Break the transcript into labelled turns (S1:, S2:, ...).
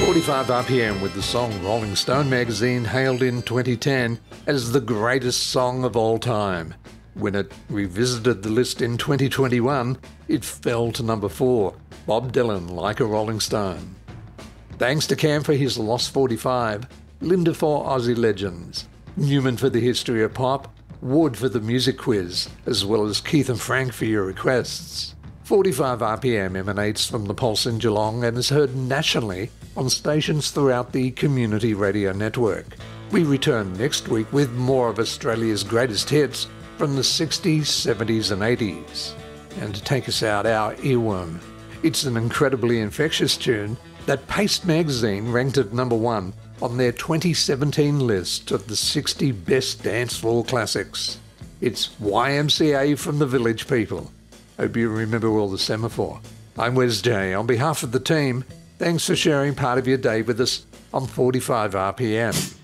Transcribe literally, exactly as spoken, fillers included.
S1: forty-five R P M with the song Rolling Stone magazine hailed in twenty ten as the greatest song of all time. When it revisited the list in twenty twenty-one, it fell to number four, Bob Dylan, Like a Rolling Stone. Thanks to Cam for his Lost forty-five, Linda for Aussie Legends, Newman for the History of Pop, Wood for the Music Quiz, as well as Keith and Frank for your requests. forty-five R P M emanates from the Pulse in Geelong and is heard nationally on stations throughout the Community Radio Network. We return next week with more of Australia's greatest hits from the sixties, seventies and eighties. And to take us out, our earworm. It's an incredibly infectious tune that Paste magazine ranked at number one on their twenty seventeen list of the sixty best dance floor classics. It's Y M C A from the Village People. Hope you remember all the semaphore. I'm Wes J. On behalf of the team, thanks for sharing part of your day with us on forty-five R P M.